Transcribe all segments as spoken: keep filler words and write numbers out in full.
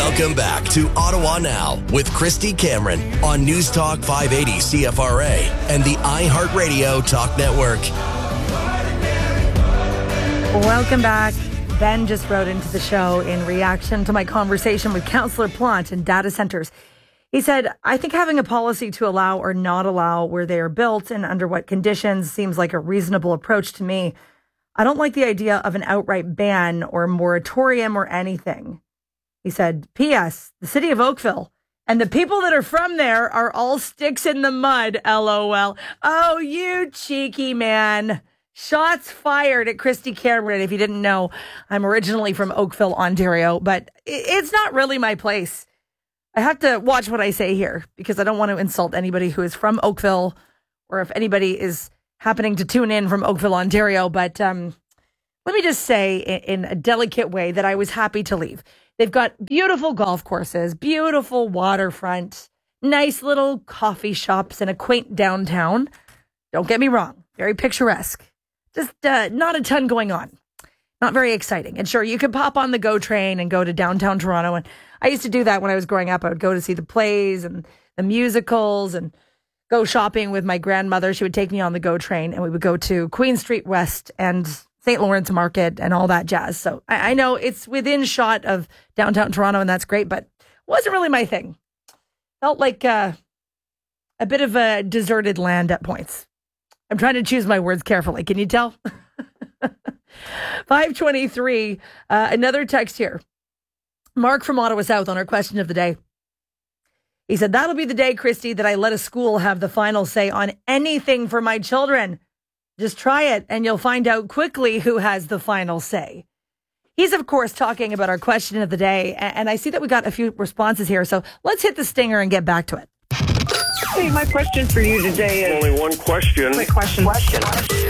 Welcome back to Ottawa Now with Christy Cameron on News Talk five eighty C F R A and the iHeartRadio Talk Network. Welcome back. Ben just wrote into the show in reaction to my conversation with Councillor Plante in data centers. He said, I think having a policy to allow or not allow where they are built and under what conditions seems like a reasonable approach to me. I don't like the idea of an outright ban or moratorium or anything. He said, P S the city of Oakville and the people that are from there are all sticks in the mud, LOL. Oh, you cheeky man. Shots fired at Christy Cameron. If you didn't know, I'm originally from Oakville, Ontario, but it's not really my place. I have to watch what I say here because I don't want to insult anybody who is from Oakville or if anybody is happening to tune in from Oakville, Ontario. But um, let me just say in a delicate way that I was happy to leave. They've got beautiful golf courses, beautiful waterfront, nice little coffee shops and a quaint downtown. Don't get me wrong, very picturesque. Just uh, not a ton going on. Not very exciting. And sure, you could pop on the GO train and go to downtown Toronto. And I used to do that when I was growing up. I would go to see the plays and the musicals and go shopping with my grandmother. She would take me on the GO train and we would go to Queen Street West and Saint Lawrence Market and all that jazz. So I, I know it's within shot of downtown Toronto and that's great, but wasn't really my thing. Felt like uh, a bit of a deserted land at points. I'm trying to choose my words carefully. Can you tell? five twenty-three, uh, another text here. Mark from Ottawa South on our question of the day. He said, that'll be the day, Christy, that I let a school have the final say on anything for my children. Just try it and you'll find out quickly who has the final say. He's, of course, talking about our question of the day. And I see that we got a few responses here. So let's hit the stinger and get back to it. Hey, my question for you today is... Only one question. Quick question. Question.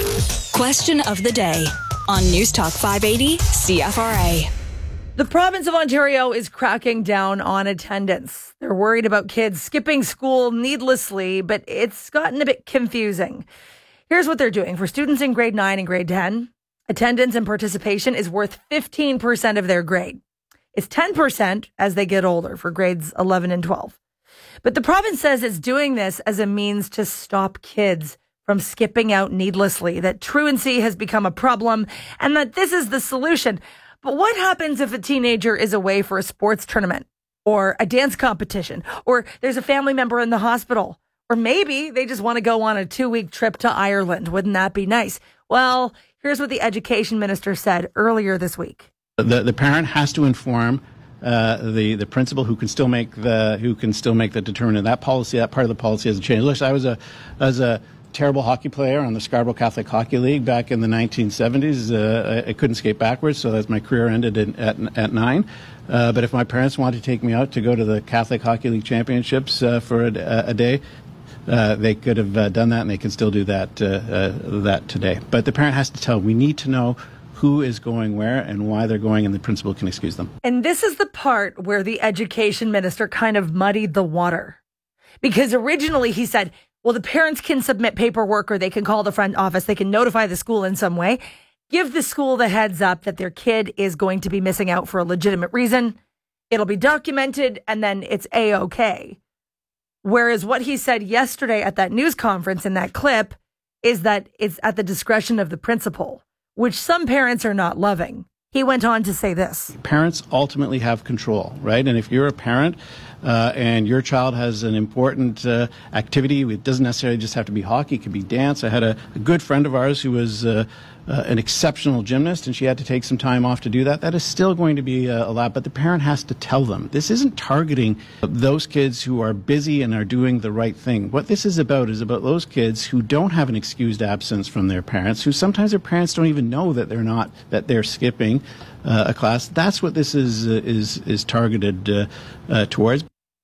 Question of the day on News Talk five eighty C F R A. The province of Ontario is cracking down on attendance. They're worried about kids skipping school needlessly, but it's gotten a bit confusing. Here's what they're doing. For students in grade nine and grade ten, attendance and participation is worth fifteen percent of their grade. It's ten percent as they get older for grades eleven and twelve. But the province says it's doing this as a means to stop kids from skipping out needlessly, that truancy has become a problem and that this is the solution. But what happens if a teenager is away for a sports tournament or a dance competition, or there's a family member in the hospital, or maybe they just want to go on a two-week trip to Ireland? Wouldn't that be nice? Well, here's what the education minister said earlier this week. The, the parent has to inform Uh, the the principal who can still make the who can still make the determinant. That policy, that part of the policy hasn't changed. Look, I was a I was a terrible hockey player on the Scarborough Catholic Hockey League back in the nineteen seventies. Uh, I, I couldn't skate backwards, so that's my career ended in, at at nine. Uh, but if my parents wanted to take me out to go to the Catholic Hockey League Championships uh, for a, a day, uh, they could have uh, done that, and they can still do that uh, uh, that today. But the parent has to tell. We need to know who is going where and why they're going, and the principal can excuse them. And this is the part where the education minister kind of muddied the water. Because originally he said, well, the parents can submit paperwork or they can call the front office. They can notify the school in some way. Give the school the heads up that their kid is going to be missing out for a legitimate reason. It'll be documented and then it's A-okay. Whereas what he said yesterday at that news conference in that clip is that it's at the discretion of the principal, which some parents are not loving. He went on to say this. Parents ultimately have control, right? And if you're a parent uh, and your child has an important uh, activity, it doesn't necessarily just have to be hockey, it could be dance. I had a, a good friend of ours who was uh, uh, an exceptional gymnast, and she had to take some time off to do that. That is still going to be uh, allowed, but the parent has to tell them. This isn't targeting those kids who are busy and are doing the right thing. What this is about is about those kids who don't have an excused absence from their parents, who sometimes their parents don't even know that they're not, that they're skipping uh, a class. That's what this is uh, is is targeted uh, uh, towards.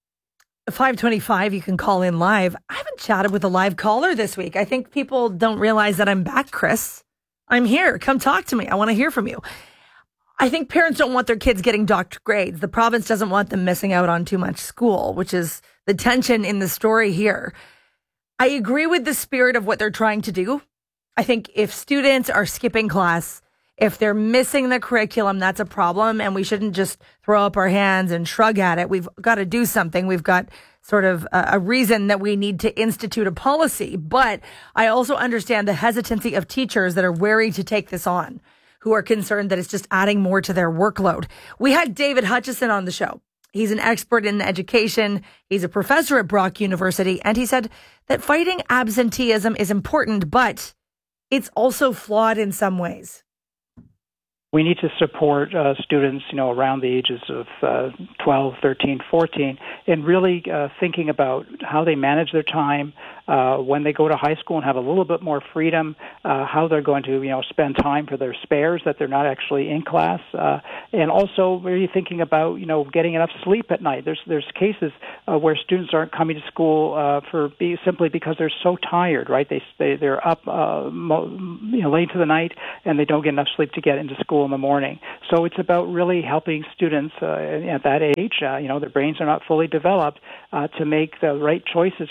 five twenty-five, you can call in live. I haven't chatted with a live caller this week. I think people don't realize that I'm back, Chris. I'm here. Come talk to me. I want to hear from you. I think parents don't want their kids getting docked grades. The province doesn't want them missing out on too much school, which is the tension in the story here. I agree with the spirit of what they're trying to do. I think if students are skipping class, If they're missing the curriculum, that's a problem, and we shouldn't just throw up our hands and shrug at it. We've got to do something. We've got sort of a, a reason that we need to institute a policy. But I also understand the hesitancy of teachers that are wary to take this on, who are concerned that it's just adding more to their workload. We had David Hutchison on the show. He's an expert in education. He's a professor at Brock University, and he said that fighting absenteeism is important, but it's also flawed in some ways. We need to support uh, students, you know, around the ages of uh, twelve, thirteen, fourteen, and really uh, thinking about how they manage their time uh, when they go to high school and have a little bit more freedom, uh, how they're going to, you know, spend time for their spares that they're not actually in class, uh, and also really thinking about, you know, getting enough sleep at night. There's there's cases uh, where students aren't coming to school uh, for be, simply because they're so tired, right? They, they they're up, uh, mo- you know, late into the night and they don't get enough sleep to get into school in the morning. So it's about really helping students uh, at that age, uh, you know, their brains are not fully developed, uh, to make the right choices.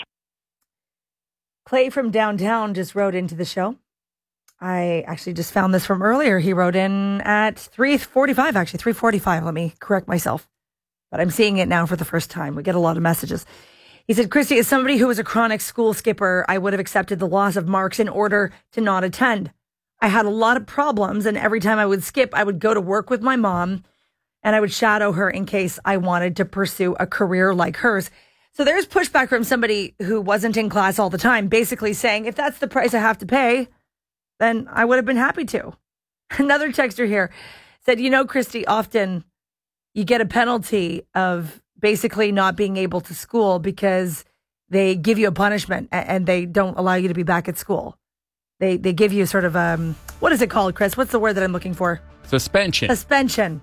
Clay from downtown just wrote into the show. I actually just found this from earlier. He wrote in at three forty-five, actually, three forty-five. Let me correct myself. But I'm seeing it now for the first time. We get a lot of messages. He said, Christy, as somebody who was a chronic school skipper, I would have accepted the loss of marks in order to not attend. I had a lot of problems, and every time I would skip, I would go to work with my mom, and I would shadow her in case I wanted to pursue a career like hers. So there's pushback from somebody who wasn't in class all the time, basically saying, if that's the price I have to pay, then I would have been happy to. Another texter here said, you know, Christy, often you get a penalty of basically not being able to school because they give you a punishment and they don't allow you to be back at school. They they give you sort of, um, what is it called, Chris? What's the word that I'm looking for? Suspension. Suspension.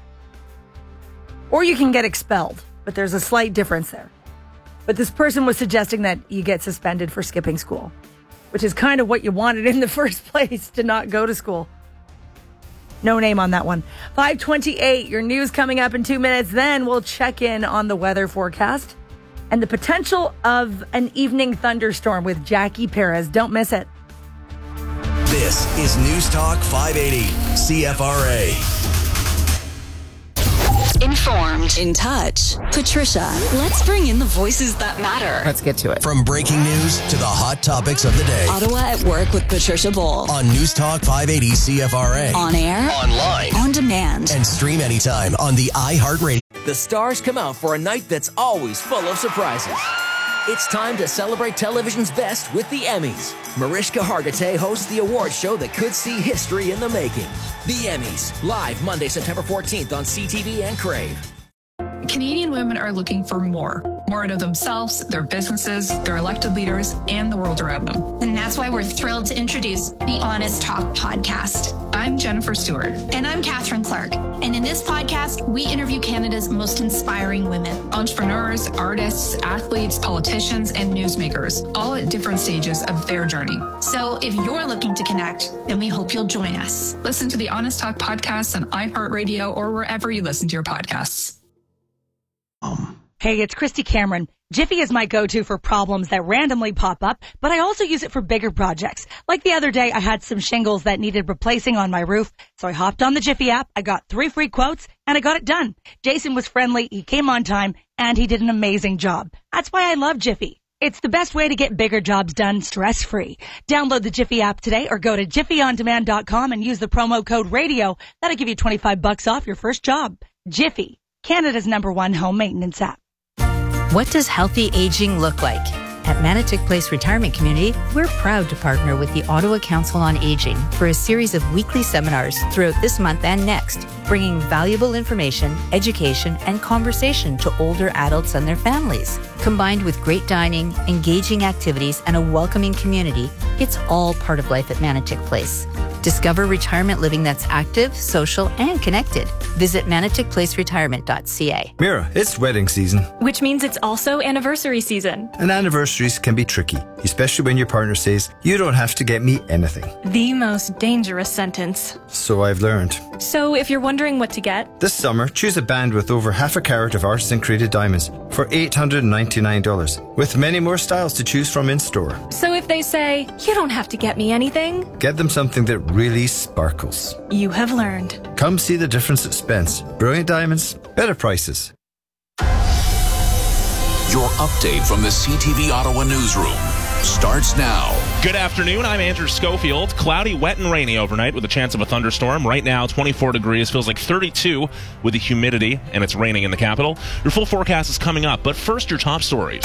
Or you can get expelled, but there's a slight difference there. But this person was suggesting that you get suspended for skipping school, which is kind of what you wanted in the first place, to not go to school. No name on that one. five twenty-eight, your news coming up in two minutes. Then we'll check in on the weather forecast and the potential of an evening thunderstorm with Jackie Perez. Don't miss it. This is News Talk five eighty C F R A. Informed, in touch. Patricia, let's bring in the voices that matter. Let's get to it. From breaking news to the hot topics of the day. Ottawa at Work with Patricia Bull. On News Talk five eighty C F R A. On air. Online. On demand. And stream anytime on the iHeartRadio. The stars come out for a night that's always full of surprises. It's time to celebrate television's best with the Emmys. Mariska Hargitay hosts the award show that could see history in the making. The Emmys, live Monday, September fourteenth on C T V and Crave. Canadian women are looking for more. More out of themselves, their businesses, their elected leaders, and the world around them. And that's why we're thrilled to introduce the Honest Talk podcast. I'm Jennifer Stewart. And I'm Catherine Clark. And in this podcast, we interview Canada's most inspiring women. Entrepreneurs, artists, athletes, politicians, and newsmakers, all at different stages of their journey. So if you're looking to connect, then we hope you'll join us. Listen to the Honest Talk podcast on iHeartRadio or wherever you listen to your podcasts. Hey, it's Christy Cameron. Jiffy is my go-to for problems that randomly pop up, but I also use it for bigger projects. Like the other day, I had some shingles that needed replacing on my roof, so I hopped on the Jiffy app, I got three free quotes, and I got it done. Jason was friendly, he came on time, and he did an amazing job. That's why I love Jiffy. It's the best way to get bigger jobs done stress-free. Download the Jiffy app today or go to jiffy on demand dot com and use the promo code RADIO. That'll give you twenty-five bucks off your first job. Jiffy, Canada's number one home maintenance app. What does healthy aging look like? At Manotick Place Retirement Community, we're proud to partner with the Ottawa Council on Aging for a series of weekly seminars throughout this month and next, bringing valuable information, education, and conversation to older adults and their families. Combined with great dining, engaging activities, and a welcoming community, it's all part of life at Manotick Place. Discover retirement living that's active, social, and connected. Visit manotick place retirement dot c a. Mira, it's wedding season. Which means it's also anniversary season. And anniversaries can be tricky, especially when your partner says, you don't have to get me anything. The most dangerous sentence. So I've learned. So if you're wondering what to get, this summer, choose a band with over half a carat of artisan created diamonds for eight hundred ninety-nine dollars, with many more styles to choose from in store. So if they say, you don't have to get me anything, get them something that really sparkles. You have learned. Come see the difference at Spence. Brilliant diamonds, better prices. Your update from the C T V Ottawa newsroom starts now. Good afternoon. I'm Andrew Schofield. Cloudy, wet, and rainy overnight with a chance of a thunderstorm. Right now, twenty-four degrees. Feels like thirty-two with the humidity, and it's raining in the capital. Your full forecast is coming up, but first, your top stories.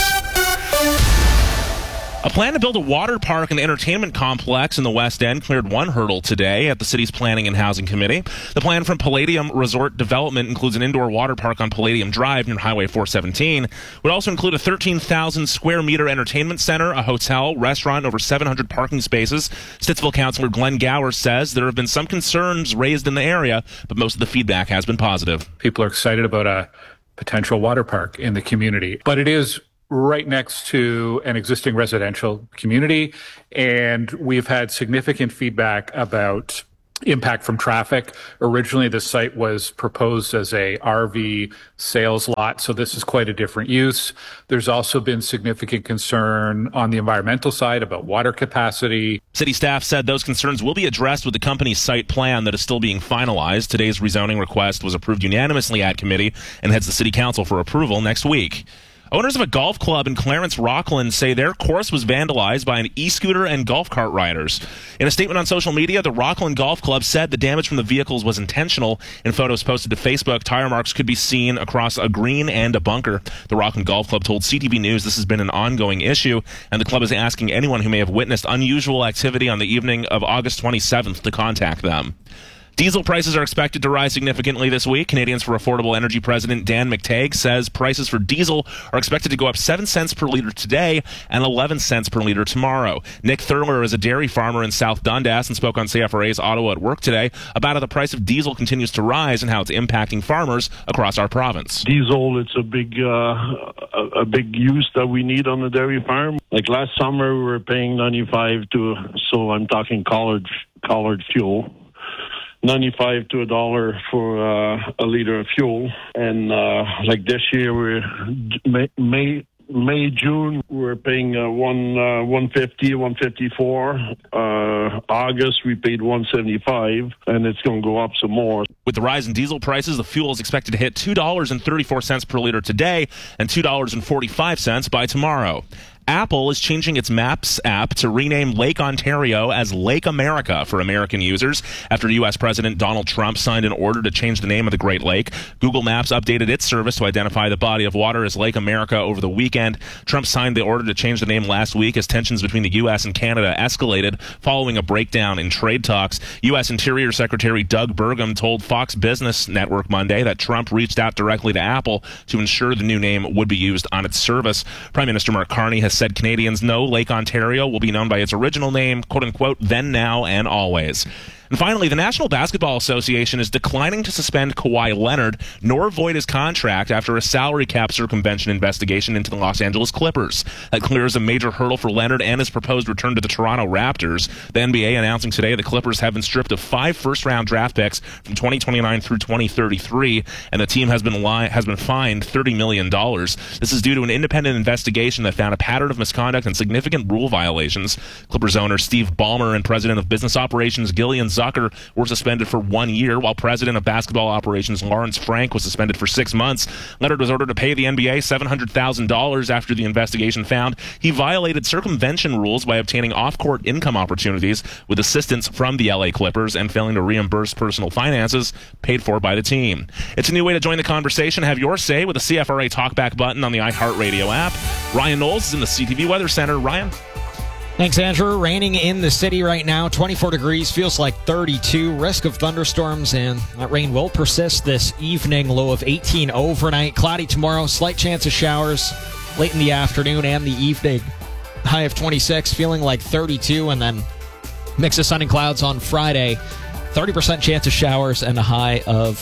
A plan to build a water park and entertainment complex in the West End cleared one hurdle today at the city's Planning and Housing Committee. The plan from Palladium Resort Development includes an indoor water park on Palladium Drive near Highway four seventeen. It would also include a thirteen thousand square meter entertainment center, a hotel, restaurant, over seven hundred parking spaces. Stittsville Councillor Glenn Gower says there have been some concerns raised in the area, but most of the feedback has been positive. People are excited about a potential water park in the community, but it is right next to an existing residential community, and we've had significant feedback about impact from traffic. Originally, the site was proposed as a R V sales lot, so this is quite a different use. There's also been significant concern on the environmental side about water capacity. City staff said those concerns will be addressed with the company's site plan that is still being finalized. Today's rezoning request was approved unanimously at committee and heads to City Council for approval next week. Owners of a golf club in Clarence, Rockland say their course was vandalized by an e-scooter and golf cart riders. In a statement on social media, the Rockland Golf Club said the damage from the vehicles was intentional. In photos posted to Facebook, tire marks could be seen across a green and a bunker. The Rockland Golf Club told C T V News this has been an ongoing issue, and the club is asking anyone who may have witnessed unusual activity on the evening of August twenty-seventh to contact them. Diesel prices are expected to rise significantly this week. Canadians for Affordable Energy President Dan McTagg says prices for diesel are expected to go up seven cents per litre today and eleven cents per litre tomorrow. Nick Thurler is a dairy farmer in South Dundas and spoke on C F R A's Ottawa at Work today about how the price of diesel continues to rise and how it's impacting farmers across our province. Diesel, it's a big, uh, a, a big use that we need on the dairy farm. Like last summer, we were paying ninety-five to, so I'm talking collard, collard fuel. ninety-five to a dollar for uh, a liter of fuel, and uh, like this year, we're May, May, May June, we're paying uh, one uh, one fifty, one fifty four. Uh, August, we paid one seventy five, and it's going to go up some more. With the rise in diesel prices, the fuel is expected to hit two dollars and thirty four cents per liter today, and two dollars and forty five cents by tomorrow. Apple is changing its Maps app to rename Lake Ontario as Lake America for American users after U S President Donald Trump signed an order to change the name of the Great Lake. Google Maps updated its service to identify the body of water as Lake America over the weekend. Trump signed the order to change the name last week as tensions between the U S and Canada escalated following a breakdown in trade talks. U S Interior Secretary Doug Burgum told Fox Business Network Monday that Trump reached out directly to Apple to ensure the new name would be used on its service. Prime Minister Mark Carney has said Canadians know Lake Ontario will be known by its original name, quote-unquote, then, now, and always. And finally, the National Basketball Association is declining to suspend Kawhi Leonard nor void his contract after a salary cap circumvention investigation into the Los Angeles Clippers. That clears a major hurdle for Leonard and his proposed return to the Toronto Raptors. The N B A announcing today the Clippers have been stripped of five first-round draft picks from twenty twenty-nine through twenty thirty-three, and the team has been li- has been fined thirty million dollars. This is due to an independent investigation that found a pattern of misconduct and significant rule violations. Clippers owner Steve Ballmer and president of business operations Gillian Zucker were suspended for one year, while president of basketball operations Lawrence Frank was suspended for six months. Leonard was ordered to pay the N B A seven hundred thousand dollars after the investigation found he violated circumvention rules by obtaining off-court income opportunities with assistance from the L A Clippers and failing to reimburse personal finances paid for by the team. It's a new way to join the conversation. Have your say with the C F R A Talkback button on the iHeartRadio app. Ryan Knowles is in the C T V Weather Center. Ryan? Thanks, Andrew. Raining in the city right now, twenty-four degrees, feels like thirty-two. Risk of thunderstorms, and that rain will persist this evening. Low of eighteen overnight. Cloudy tomorrow, slight chance of showers late in the afternoon and the evening. High of twenty-six, feeling like thirty-two, and then mix of sun and clouds on Friday. thirty percent chance of showers and a high of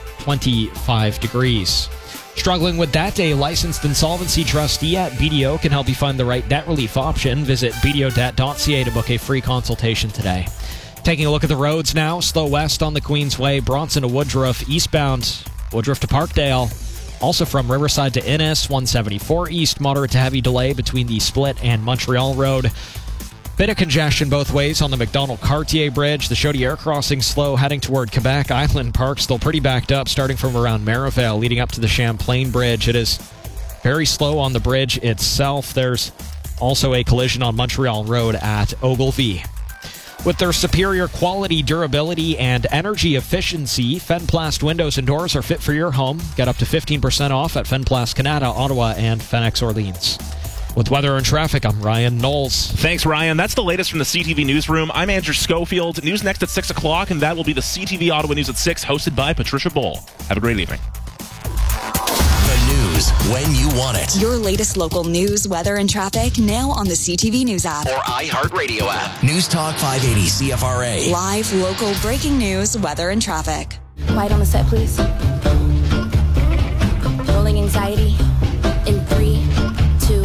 twenty-five degrees. Struggling with that day, licensed insolvency trustee at B D O can help you find the right debt relief option. Visit b d o debt dot c a to book a free consultation today. Taking a look at the roads now. Slow west on the Queensway, Bronson to Woodruff, eastbound Woodruff to Parkdale. Also from Riverside to Innis, one seventy-four east, moderate to heavy delay between the Split and Montreal Road. Bit of congestion both ways on the Macdonald-Cartier Bridge. The Chaudière crossing slow heading toward Quebec Island Park. Still pretty backed up starting from around Merivale leading up to the Champlain Bridge. It is very slow on the bridge itself. There's also a collision on Montreal Road at Ogilvie. With their superior quality, durability, and energy efficiency, Fenplast windows and doors are fit for your home. Get up to fifteen percent off at Fenplast Canada, Ottawa, and Phoenix Orleans. With weather and traffic, I'm Ryan Knowles. Thanks, Ryan. That's the latest from the C T V Newsroom. I'm Andrew Schofield. News next at six o'clock, and that will be the C T V Ottawa News at six, hosted by Patricia Bull. Have a great evening. The news when you want it. Your latest local news, weather, and traffic now on the C T V News app. Or iHeartRadio app. News Talk five eighty C F R A. Live, local, breaking news, weather, and traffic. Quiet on the set, please. Rolling anxiety in three, two,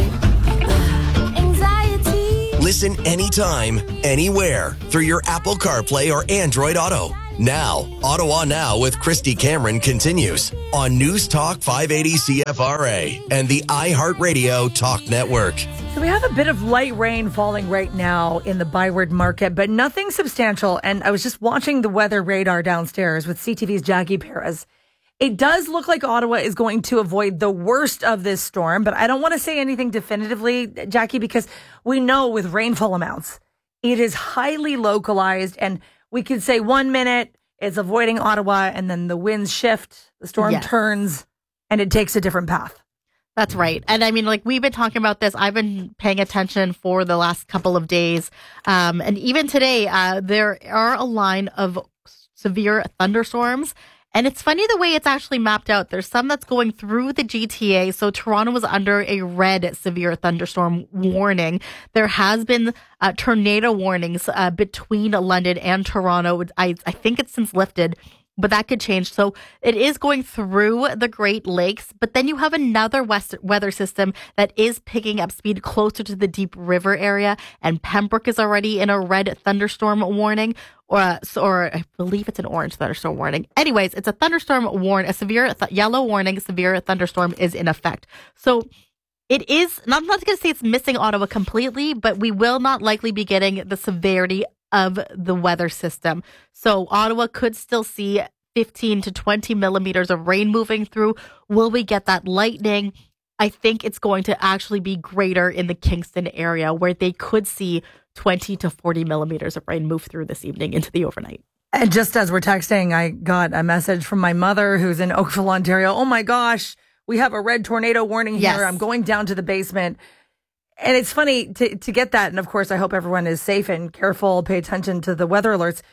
Listen anytime, anywhere through your Apple CarPlay or Android Auto. Now, Ottawa Now with Christy Cameron continues on News Talk five eighty C F R A and the iHeartRadio Talk Network. So we have a bit of light rain falling right now in the Byward Market, but nothing substantial. And I was just watching the weather radar downstairs with C T V's Jackie Perez. It does look like Ottawa is going to avoid the worst of this storm, but I don't want to say anything definitively, Jackie, because we know with rainfall amounts, it is highly localized, and we could say one minute it's avoiding Ottawa, and then the winds shift, the storm Yes. turns, and it takes a different path. That's right. And I mean, like, we've been talking about this. I've been paying attention for the last couple of days. Um, and even today, uh, there are a line of severe thunderstorms. And it's funny the way it's actually mapped out. There's some that's going through the G T A. So Toronto was under a red severe thunderstorm warning. There has been uh, tornado warnings uh, between London and Toronto. I, I think it's since lifted, but that could change. So it is going through the Great Lakes, but then you have another west weather system that is picking up speed closer to the Deep River area, and Pembroke is already in a red thunderstorm warning, or, uh, or I believe it's an orange thunderstorm warning. Anyways, it's a thunderstorm warn, a severe th- yellow warning, severe thunderstorm is in effect. So it is, I'm not going to say it's missing Ottawa completely, but we will not likely be getting the severity of the weather system. So Ottawa could still see fifteen to twenty millimeters of rain moving through. Will we get that lightning? I think it's going to actually be greater in the Kingston area, where they could see twenty to forty millimeters of rain move through this evening into the overnight. And just as we're texting, I got a message from my mother who's in Oakville, Ontario. Oh my gosh, we have a red tornado warning here. Yes. I'm going down to the basement. And it's funny to, to get that. And of course, I hope everyone is safe and careful, pay attention to the weather alerts.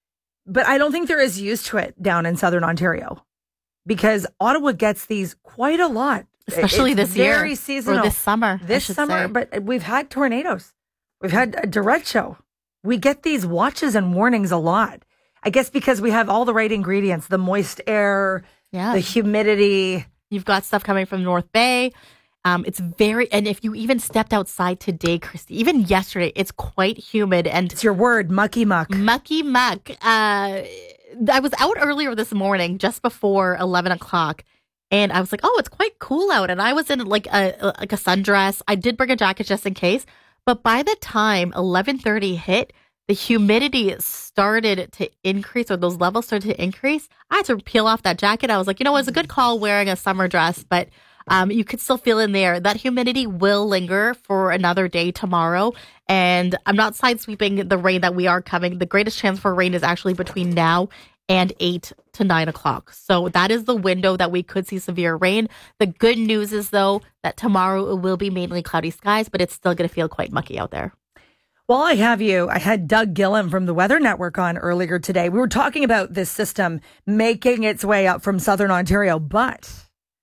But I don't think they're as used to it down in Southern Ontario, because Ottawa gets these quite a lot. Especially It's this year. very seasonal. Or this summer. I This should summer, say. but we've had tornadoes. We've had a derecho. We get these watches and warnings a lot. I guess because we have all the right ingredients, the moist air, Yeah. the humidity. You've got stuff coming from North Bay. Um, it's very, and if you even stepped outside today, Christy, even yesterday, it's quite humid. And it's your word, mucky muck. Mucky muck. Uh, I was out earlier this morning, just before eleven o'clock, and I was like, oh, it's quite cool out. And I was in like a like a sundress. I did bring a jacket just in case. But by the time eleven thirty hit, the humidity started to increase, or those levels started to increase. I had to peel off that jacket. I was like, you know, it was a good call wearing a summer dress, but um, you could still feel in there. That humidity will linger for another day tomorrow. And I'm not sidesweeping the rain that we are coming. The greatest chance for rain is actually between now and eight to nine o'clock. So that is the window that we could see severe rain. The good news is, though, that tomorrow it will be mainly cloudy skies, but it's still going to feel quite mucky out there. While I have you, I had Doug Gillum from the Weather Network on earlier today. We were talking about this system making its way up from Southern Ontario, but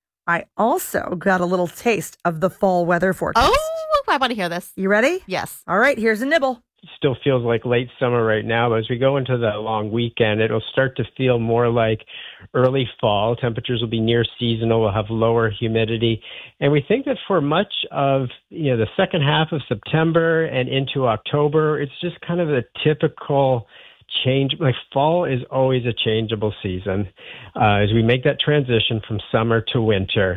I also got a little taste of the fall weather forecast. Oh, I want to hear this. You ready? Yes. All right, here's a nibble. Still feels like late summer right now, but as we go into the long weekend, it'll start to feel more like early fall. Temperatures will be near seasonal. We'll have lower humidity. And we think that for much of, you know, the second half of September and into October, it's just kind of a typical change. Like, fall is always a changeable season uh, as we make that transition from summer to winter.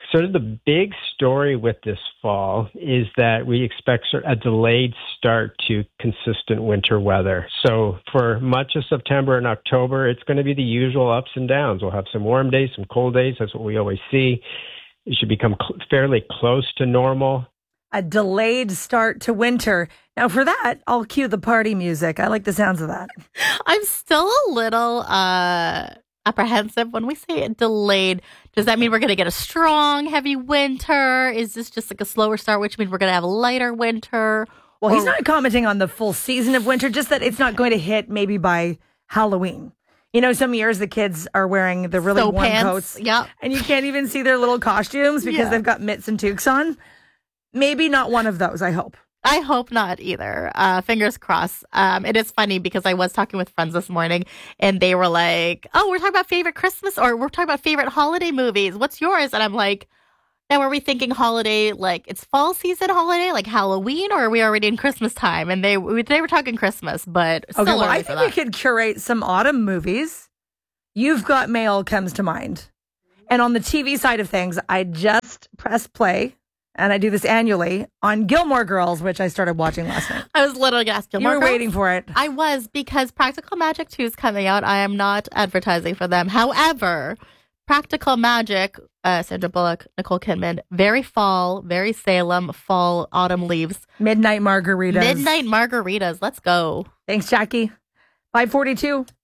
Sort of the big story with this fall is that we expect a delayed start to consistent winter weather. So for much of September and October, it's going to be the usual ups and downs. We'll have some warm days, some cold days. That's what we always see. It should become cl- fairly close to normal. A delayed start to winter. Now for that, I'll cue the party music. I like the sounds of that. I'm still a little uh, apprehensive when we say it delayed. Does that mean we're going to get a strong, heavy winter? Is this just like a slower start, which means we're going to have a lighter winter? Well, or- he's not commenting on the full season of winter, just that it's not going to hit maybe by Halloween. You know, some years the kids are wearing the really So warm pants, coats. Yep. And you can't even see their little costumes because Yeah. they've got mitts and toques on. Maybe not one of those, I hope. I hope not either. Uh, fingers crossed. Um, it is funny because I was talking with friends this morning and they were like, oh, we're talking about favorite Christmas or we're talking about favorite holiday movies. What's yours? And I'm like, now are we thinking holiday, like it's fall season holiday, like Halloween, or are we already in Christmas time? And they they were talking Christmas, but still Okay, well, early I for think that. we could curate some autumn movies. You've Got Mail comes to mind. And on the T V side of things, I just press play, and I do this annually, on Gilmore Girls, which I started watching last night. I was literally going to ask Gilmore You were Girls. waiting for it. I was, because Practical Magic two is coming out. I am not advertising for them. However, Practical Magic, uh, Sandra Bullock, Nicole Kidman, very fall, very Salem, fall, autumn leaves. Midnight Margaritas. Midnight Margaritas. Let's go. Thanks, Jackie. five forty-two.